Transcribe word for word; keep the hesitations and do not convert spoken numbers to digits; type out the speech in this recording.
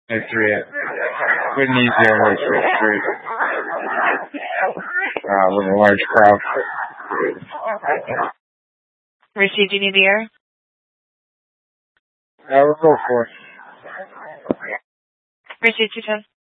Hey, three. Good and easy on Richard Street. Uh, with a large crowd. Richie, do you need the air? Yeah, we'll go for it. Richie, two ten.